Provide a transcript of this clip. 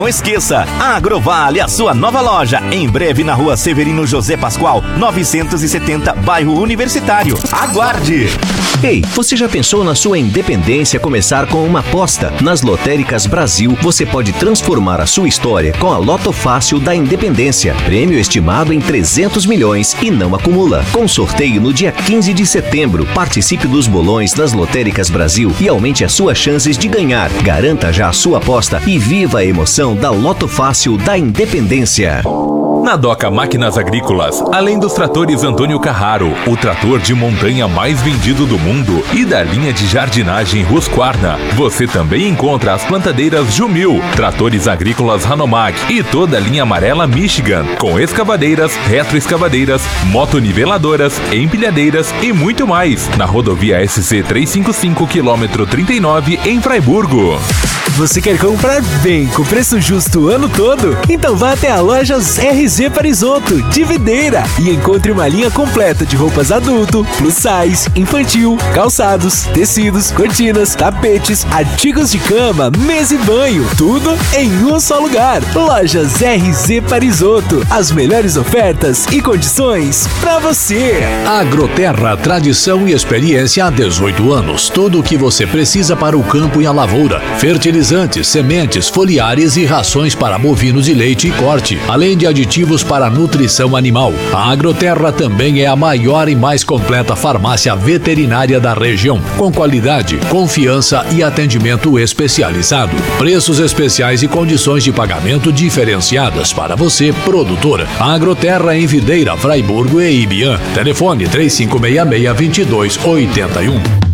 Não esqueça, a Agrovale, a sua nova loja, em breve na rua Severino José Pascoal, 970, bairro Universitário. Aguarde! Ei, você já pensou na sua independência começar com uma aposta? Nas Lotéricas Brasil, você pode transformar a sua história com a Loto Fácil da Independência. Prêmio estimado em 300 milhões e não acumula. Com sorteio no dia 15 de setembro. Participe dos bolões das Lotéricas Brasil e aumente as suas chances de ganhar. Garanta já a sua aposta e viva a emoção da Loto Fácil da Independência. Na Doca Máquinas Agrícolas, além dos tratores Antônio Carraro, o trator de montanha mais vendido do mundo, e da linha de jardinagem Husqvarna, você também encontra as plantadeiras Jumil, tratores agrícolas Hanomag e toda a linha amarela Michigan, com escavadeiras, retroescavadeiras, motoniveladoras, empilhadeiras e muito mais, na rodovia SC 355, quilômetro 39, em Fraiburgo. Você quer comprar bem, com preço justo o ano todo? Então vá até a Lojas RZ Parisotto, de Videira, e encontre uma linha completa de roupas adulto, plus size, infantil, calçados, tecidos, cortinas, tapetes, artigos de cama, mesa e banho, tudo em um só lugar. Lojas RZ Parisotto, as melhores ofertas e condições para você. Agroterra, tradição e experiência há 18 anos. Tudo o que você precisa para o campo e a lavoura. Fertilizantes, sementes, foliares e rações para bovinos de leite e corte, além de aditivos para a nutrição animal. A Agroterra também é a maior e mais completa farmácia veterinária da região, com qualidade, confiança e atendimento especializado. Preços especiais e condições de pagamento diferenciadas para você, produtor. A Agroterra em Videira, Fraiburgo e Ibiã. Telefone 3566-2281.